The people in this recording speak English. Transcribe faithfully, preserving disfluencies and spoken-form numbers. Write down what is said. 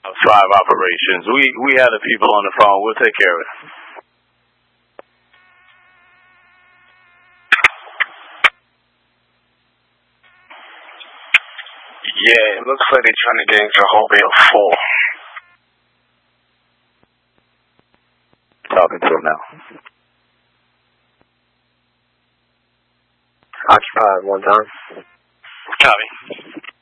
Five operations. We we have the people on the phone. We'll take care of it. Yeah, it looks like they're trying to get into hallway of four. Talking to him now. Occupied one time. Copy.